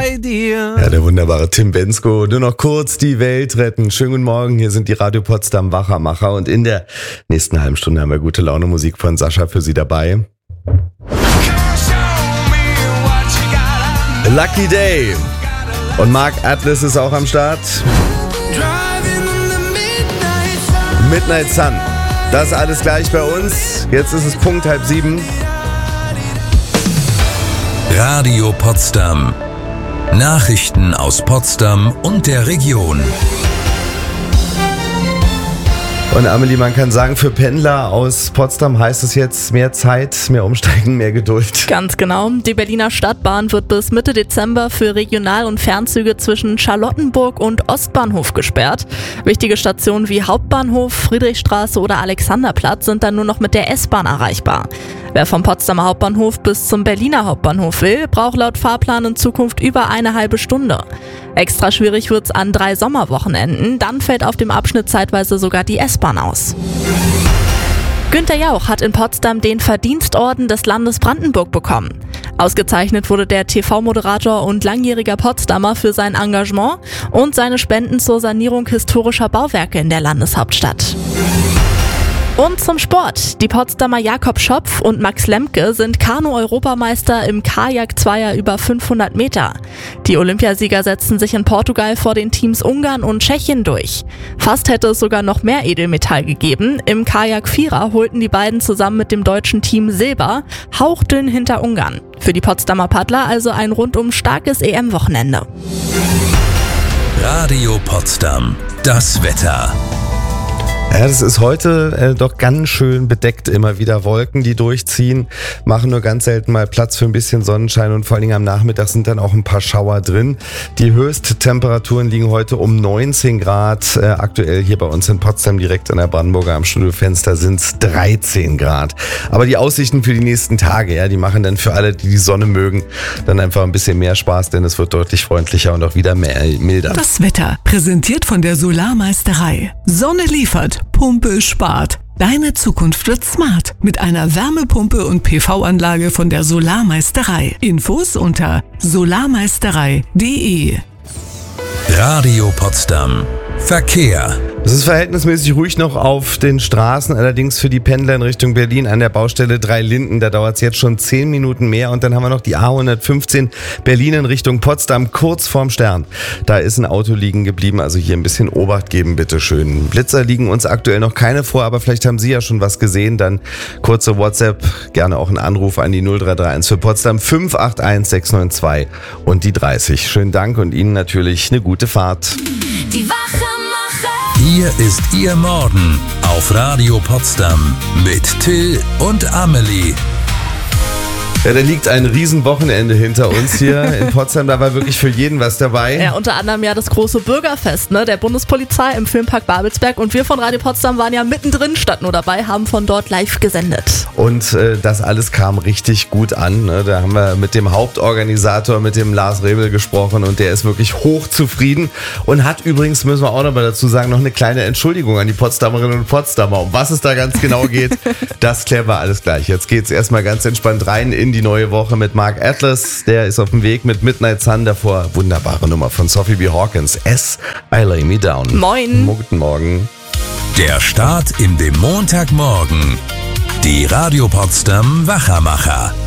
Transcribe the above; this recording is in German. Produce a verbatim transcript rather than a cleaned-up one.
bei dir. Ja, der wunderbare Tim Bendzko. Nur noch kurz die Welt retten. Schönen guten Morgen, hier sind die Radio Potsdam Wachermacher und in der nächsten halben Stunde haben wir gute Laune Musik von Sascha für Sie dabei. Lucky Day. Und Mark Atlas ist auch am Start. Midnight Sun. Das alles gleich bei uns. Jetzt ist es Punkt halb sieben. Radio Potsdam. Nachrichten aus Potsdam und der Region. Und Amelie, man kann sagen, für Pendler aus Potsdam heißt es jetzt mehr Zeit, mehr Umsteigen, mehr Geduld. Ganz genau. Die Berliner Stadtbahn wird bis Mitte Dezember für Regional- und Fernzüge zwischen Charlottenburg und Ostbahnhof gesperrt. Wichtige Stationen wie Hauptbahnhof, Friedrichstraße oder Alexanderplatz sind dann nur noch mit der S-Bahn erreichbar. Wer vom Potsdamer Hauptbahnhof bis zum Berliner Hauptbahnhof will, braucht laut Fahrplan in Zukunft über eine halbe Stunde. Extra schwierig wird's an drei Sommerwochenenden, dann fällt auf dem Abschnitt zeitweise sogar die S-Bahn aus. Günter Jauch hat in Potsdam den Verdienstorden des Landes Brandenburg bekommen. Ausgezeichnet wurde der T V-Moderator und langjähriger Potsdamer für sein Engagement und seine Spenden zur Sanierung historischer Bauwerke in der Landeshauptstadt. Und zum Sport. Die Potsdamer Jakob Schopf und Max Lemke sind Kanu-Europameister im Kajak-Zweier über fünfhundert Meter. Die Olympiasieger setzten sich in Portugal vor den Teams Ungarn und Tschechien durch. Fast hätte es sogar noch mehr Edelmetall gegeben. Im Kajak-Vierer holten die beiden zusammen mit dem deutschen Team Silber, hauchdünn hinter Ungarn. Für die Potsdamer Paddler also ein rundum starkes E M-Wochenende. Radio Potsdam. Das Wetter. Ja, das ist heute äh, doch ganz schön bedeckt. Immer wieder Wolken, die durchziehen, machen nur ganz selten mal Platz für ein bisschen Sonnenschein und vor allen Dingen am Nachmittag sind dann auch ein paar Schauer drin. Die Höchsttemperaturen liegen heute um neunzehn Grad. Äh, aktuell hier bei uns in Potsdam direkt an der Brandenburger am Studiofenster sind es dreizehn Grad. Aber die Aussichten für die nächsten Tage, ja, die machen dann für alle, die die Sonne mögen, dann einfach ein bisschen mehr Spaß, denn es wird deutlich freundlicher und auch wieder mehr, milder. Das Wetter, präsentiert von der Solarmeisterei. Sonne liefert. Pumpe spart. Deine Zukunft wird smart mit einer Wärmepumpe und P V-Anlage von der Solarmeisterei. Infos unter solarmeisterei punkt de. Radio Potsdam. Verkehr. Es ist verhältnismäßig ruhig noch auf den Straßen, allerdings für die Pendler in Richtung Berlin an der Baustelle Drei Linden. Da dauert es jetzt schon zehn Minuten mehr und dann haben wir noch die A hundertfünfzehn Berlin in Richtung Potsdam, kurz vorm Stern. Da ist ein Auto liegen geblieben, also hier ein bisschen Obacht geben, bitteschön. Blitzer liegen uns aktuell noch keine vor, aber vielleicht haben Sie ja schon was gesehen. Dann kurze WhatsApp, gerne auch einen Anruf an die null drei drei eins für Potsdam fünf acht eins sechs neun zwei und die dreißig. Schönen Dank und Ihnen natürlich eine gute Fahrt. Die Wachermacher. Hier ist Ihr Morgen auf Radio Potsdam mit Till und Amelie. Ja, da liegt ein Riesenwochenende hinter uns hier in Potsdam. Da war wirklich für jeden was dabei. Ja, unter anderem ja das große Bürgerfest, ne, der Bundespolizei im Filmpark Babelsberg. Und wir von Radio Potsdam waren ja mittendrin, statt nur dabei, haben von dort live gesendet. Und äh, das alles kam richtig gut an. Ne? Da haben wir mit dem Hauptorganisator, mit dem Lars Rebel gesprochen und der ist wirklich hochzufrieden und hat übrigens, müssen wir auch noch mal dazu sagen, noch eine kleine Entschuldigung an die Potsdamerinnen und Potsdamer. Um was es da ganz genau geht, das klären wir alles gleich. Jetzt geht's erstmal ganz entspannt rein in die neue Woche mit Mark Atlas. Der ist auf dem Weg mit Midnight Sun. Davor wunderbare Nummer von Sophie B. Hawkins. S, I Lay Me Down. Moin. Guten Morgen. Der Start in den Montagmorgen. Die Radio Potsdam Wachermacher.